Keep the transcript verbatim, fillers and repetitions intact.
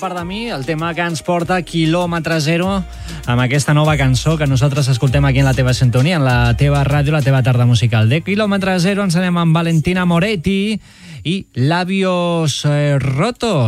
part de mi, el tema que ens porta Quilòmetre Zero, amb aquesta nova cançó que nosaltres escoltem aquí en la teva sintonia, en la teva ràdio, la teva tarda musical. De Quilòmetre Zero ens anem amb Valentina Moretti i Labios eh, Rotos.